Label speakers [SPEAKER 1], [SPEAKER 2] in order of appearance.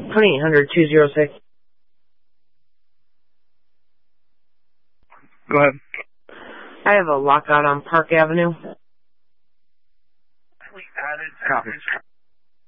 [SPEAKER 1] 1-800-206.
[SPEAKER 2] Go ahead.
[SPEAKER 1] I have a lockout on Park Avenue.
[SPEAKER 2] Copy.